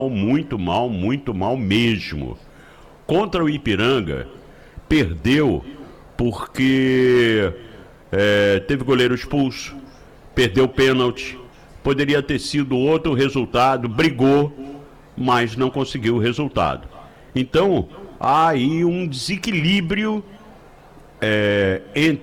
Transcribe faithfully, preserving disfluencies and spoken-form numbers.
muito mal, muito mal mesmo. Contra o Ipiranga, perdeu porque é, teve goleiro expulso, perdeu pênalti, poderia ter sido outro resultado, brigou, mas não conseguiu o resultado. Então, há aí um desequilíbrio é, entre